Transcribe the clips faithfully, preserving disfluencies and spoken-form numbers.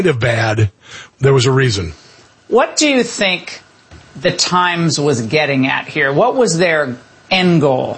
of bad, there was a reason. What do you think the Times was getting at here? What was their end goal?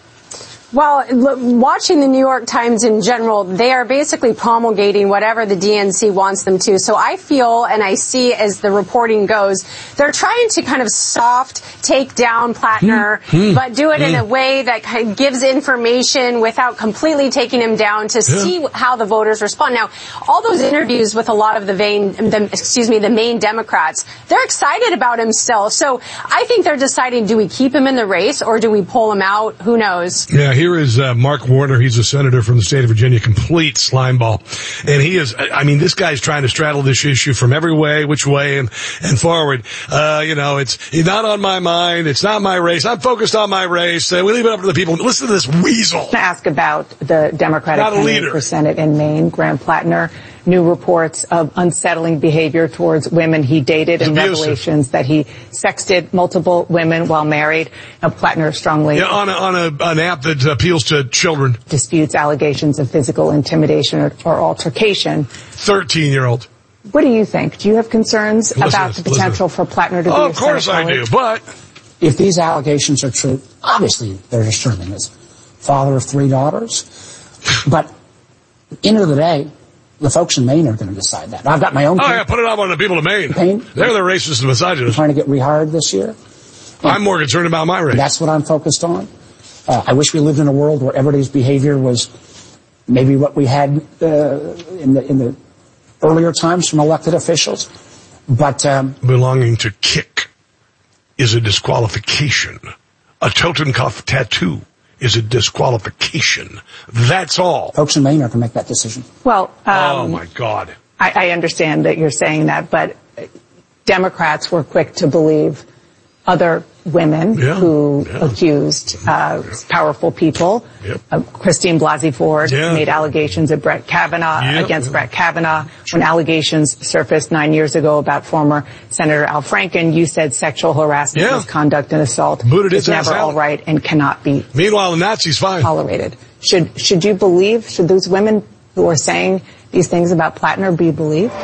Well, look, watching the New York Times in general, they are basically promulgating whatever the D N C wants them to. So I feel, and I see as the reporting goes, they're trying to kind of soft take down Plattner, mm-hmm. but do it mm-hmm. in a way that kind of gives information without completely taking him down to yeah. see how the voters respond. Now, all those interviews with a lot of the main, the, excuse me, the main Democrats, they're excited about him still. So I think they're deciding, do we keep him in the race or do we pull him out? Who knows? Yeah. Here is uh, Mark Warner. He's a senator from the state of Virginia, complete slimeball. And he is, I mean, this guy's trying to straddle this issue from every way, which way, and, and forward. Uh, you know, it's, it's not on my mind. It's not my race. I'm focused on my race. Uh, we leave it up to the people. Listen to this weasel. To ask about the Democratic candidate for Senate in Maine, Graham Plattner. New reports of unsettling behavior towards women he dated and revelations that he sexted multiple women while married. Now, Plattner strongly yeah, on, a, on a, an app that appeals to children. Disputes allegations of physical intimidation or, or altercation. thirteen-year-old. What do you think? Do you have concerns listen about the potential for Plattner to oh, be a of course I do, but if these allegations are true, obviously they're disturbing. As father of three daughters, but at the end of the day, the folks in Maine are going to decide that. I've got my own. Oh, yeah, put it up on the people of Maine. Maine. They're the racist and misogynists. Trying to get rehired this year. And I'm more concerned about my race. That's what I'm focused on. Uh, I wish we lived in a world where everybody's behavior was maybe what we had uh, in the in the earlier times from elected officials. But um, belonging to kick is a disqualification. A Totenkopf tattoo is a disqualification. That's all. Folks in Maine are going to make that decision. Well, um, oh my God. I, I understand that you're saying that, but Democrats were quick to believe other women yeah, who yeah. accused uh, yeah. powerful people. Yep. Uh, Christine Blasey Ford yeah. made allegations of Brett Kavanaugh yep. against Brett Kavanaugh. When allegations surfaced nine years ago about former Senator Al Franken, you said sexual harassment, yeah. misconduct, and assault Booted is never out. all right and cannot be. Meanwhile, the Nazis fine. Tolerated. Should should you believe? Should those women who are saying these things about Plattner be believed?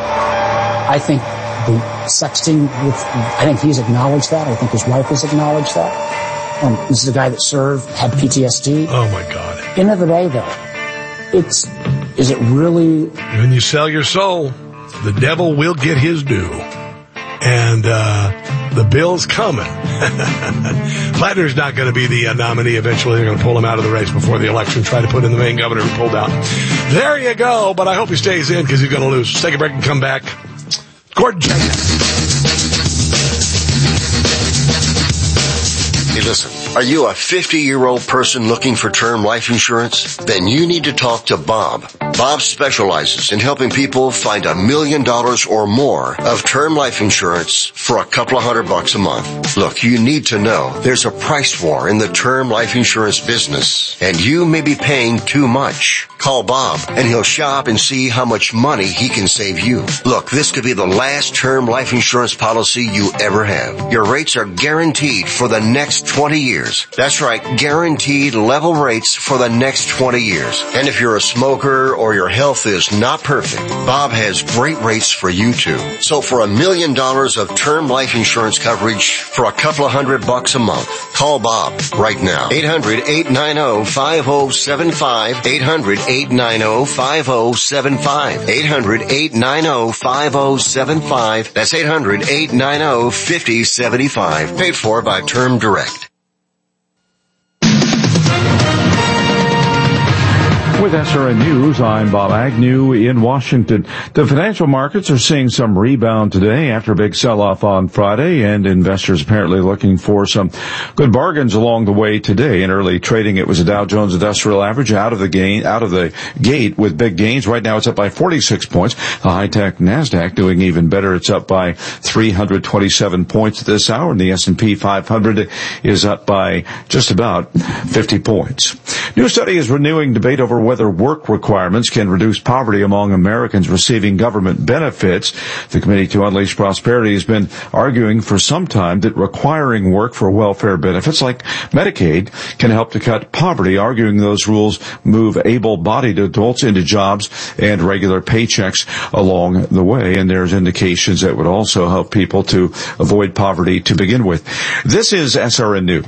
I think. The sexting, I think he's acknowledged that. I think his wife has acknowledged that. Um, this is a guy that served, had P T S D. Oh, my God. End of the day, though, it's, is it really... When you sell your soul, the devil will get his due. And uh the bill's coming. Plattner's not going to be the uh, nominee. Eventually, they're going to pull him out of the race before the election, try to put in the Maine governor who pulled out. There you go. But I hope he stays in because he's going to lose. Let's take a break and come back. Gordon Jenkins. Hey, listen. Are you a fifty-year-old person looking for term life insurance? Then you need to talk to Bob. Bob specializes in helping people find a million dollars or more of term life insurance for a couple of hundred bucks a month. Look, you need to know there's a price war in the term life insurance business, and you may be paying too much. Call Bob, and he'll shop and see how much money he can save you. Look, this could be the last term life insurance policy you ever have. Your rates are guaranteed for the next twenty years. That's right, guaranteed level rates for the next twenty years. And if you're a smoker or your health is not perfect, Bob has great rates for you too. So for a million dollars of term life insurance coverage for a couple of hundred bucks a month, call Bob right now. eight hundred, eight nine zero, five zero seven five. eight hundred, eight nine zero, five zero seven five. eight hundred, eight nine zero, five zero seven five. That's eight hundred, eight nine zero, five zero seven five. Paid for by Term Direct. With S R N News, I'm Bob Agnew in Washington. The financial markets are seeing some rebound today after a big sell-off on Friday, and investors apparently looking for some good bargains along the way today. In early trading, it was a Dow Jones Industrial Average out of the gain, out of the gate with big gains. Right now, it's up by forty-six points. The high-tech NASDAQ doing even better. It's up by three hundred twenty-seven points this hour, and the S and P five hundred is up by just about fifty points. New study is renewing debate over whether work requirements can reduce poverty among Americans receiving government benefits. The Committee to Unleash Prosperity has been arguing for some time that requiring work for welfare benefits like Medicaid can help to cut poverty, arguing those rules move able-bodied adults into jobs and regular paychecks along the way. And there's indications that would also help people to avoid poverty to begin with. This is S R N News.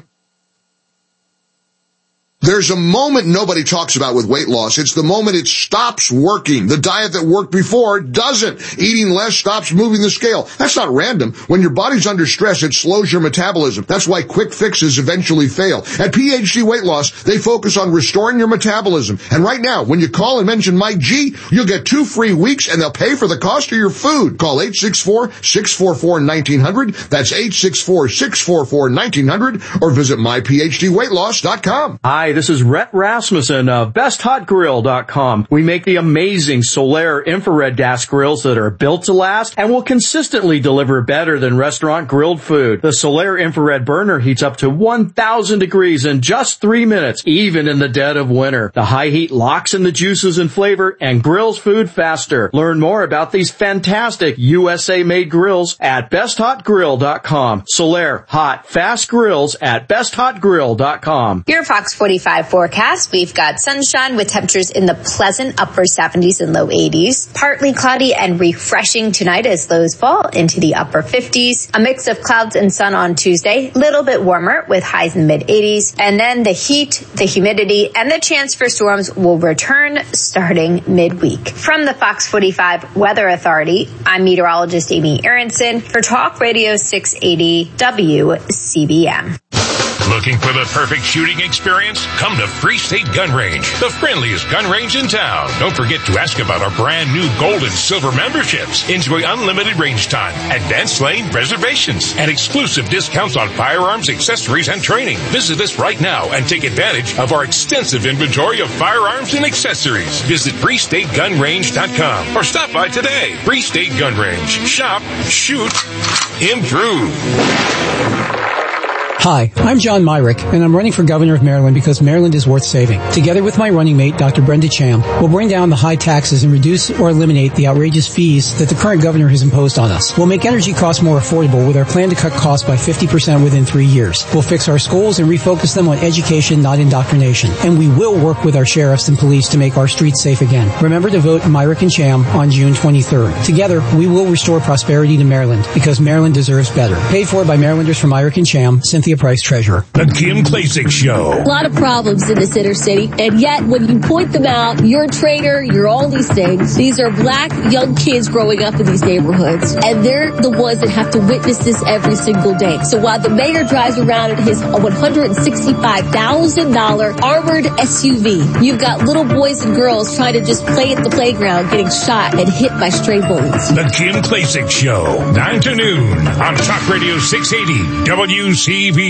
There's a moment nobody talks about with weight loss. It's the moment it stops working. The diet that worked before doesn't. Eating less stops moving the scale. That's not random. When your body's under stress, it slows your metabolism. That's why quick fixes eventually fail. At P H D Weight Loss, they focus on restoring your metabolism. And right now, when you call and mention Mike G, you'll get two free weeks and they'll pay for the cost of your food. Call eight six four, six four four, one nine zero zero. That's eight six four, six four four, one nine zero zero. Or visit my p h d weight loss dot com. Hi, this is Rhett Rasmussen of best hot grill dot com. We make the amazing Solaire infrared gas grills that are built to last and will consistently deliver better than restaurant grilled food. The Solaire infrared burner heats up to one thousand degrees in just three minutes, even in the dead of winter. The high heat locks in the juices and flavor and grills food faster. Learn more about these fantastic U S A-made grills at best hot grill dot com. Solaire, hot, fast grills at best hot grill dot com. Your Fox forty-five forecast, we've got sunshine with temperatures in the pleasant upper seventies and low eighties. Partly cloudy and refreshing tonight as lows fall into the upper fifties. A mix of clouds and sun on Tuesday, a little bit warmer with highs in the mid eighties. And then the heat, the humidity, and the chance for storms will return starting midweek. From the Fox forty-five Weather Authority, I'm meteorologist Amy Aronson for Talk Radio six eighty W C B M. Looking for the perfect shooting experience? Come to Free State Gun Range, the friendliest gun range in town. Don't forget to ask about our brand new gold and silver memberships. Enjoy unlimited range time, advanced lane reservations, and exclusive discounts on firearms, accessories, and training. Visit us right now and take advantage of our extensive inventory of firearms and accessories. Visit free state gun range dot com or stop by today. Free State Gun Range. Shop, shoot, improve. Hi, I'm John Myrick, and I'm running for governor of Maryland because Maryland is worth saving. Together with my running mate, Doctor Brenda Cham, we'll bring down the high taxes and reduce or eliminate the outrageous fees that the current governor has imposed on us. We'll make energy costs more affordable with our plan to cut costs by fifty percent within three years. We'll fix our schools and refocus them on education, not indoctrination. And we will work with our sheriffs and police to make our streets safe again. Remember to vote Myrick and Cham on June twenty-third. Together, we will restore prosperity to Maryland because Maryland deserves better. Paid for by Marylanders for Myrick and Cham, Cynthia Price, Treasurer. The Kim Klacik Show. A lot of problems in this inner city, and yet when you point them out, you're a traitor, you're all these things. These are black young kids growing up in these neighborhoods, and they're the ones that have to witness this every single day. So while the mayor drives around in his one hundred sixty-five thousand dollars armored S U V, you've got little boys and girls trying to just play at the playground getting shot and hit by stray bullets. The Kim Klacik Show, nine to noon on Talk Radio six eighty W C B